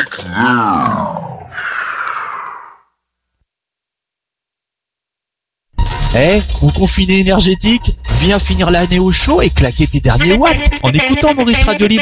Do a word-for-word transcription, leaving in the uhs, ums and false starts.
Eh, mon confiné énergétique, viens finir l'année au chaud et claquer tes derniers watts en écoutant Maurice Radio Libre.